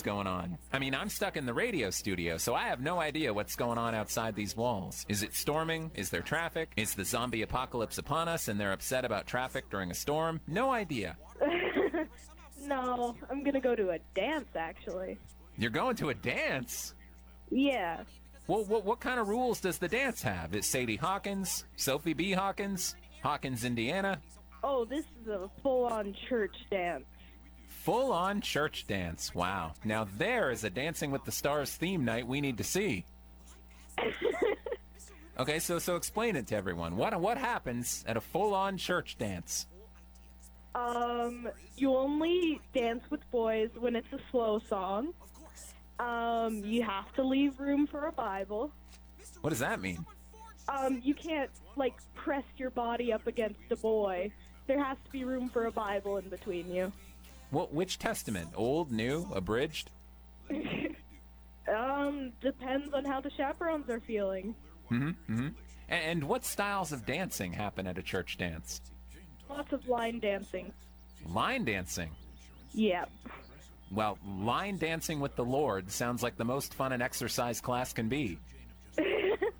going on. I mean, I'm stuck in the radio studio, so I have no idea what's going on outside these walls. Is it storming? Is there traffic? Is the zombie apocalypse upon us and they're upset about traffic during a storm? No idea. No, I'm gonna go to a dance, actually. You're going to a dance? Yeah. Well, what kind of rules does the dance have? Is Sadie Hawkins? Sophie B. Hawkins? Hawkins, Indiana? Oh, this is a full-on church dance. Full-on church dance. Wow. Now there is a Dancing with the Stars theme night we need to see. Okay, so explain it to everyone. What happens at a full-on church dance? You only dance with boys when it's a slow song. You have to leave room for a Bible. What does that mean? You can't, press your body up against a boy. There has to be room for a Bible in between you. Which testament? Old, new, abridged? Depends on how the chaperones are feeling. And what styles of dancing happen at a church dance? Lots of line dancing. Line dancing? Yeah. Well, line dancing with the Lord sounds like the most fun an exercise class can be.